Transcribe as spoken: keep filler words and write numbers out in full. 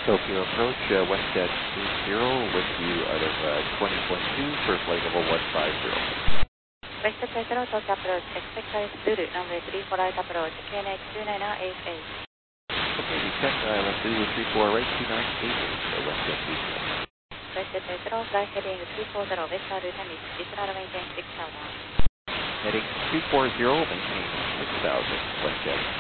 Tokyo approach, uh, WestJet eight zero with you out of uh, twenty point two for flight level one five zero. WestJet eight zero, Tokyo approach, expect ice Zulu, runway three four right approach, Q N H two nine eight eight. Okay, descent, uh, let's do three four right, two nine eight eight, uh, WestJet eight zero. WestJet eight zero, fly heading three four zero, West Route Tennis, Israel maintain six thousand. Heading two four zero, maintain six thousand, WestJet.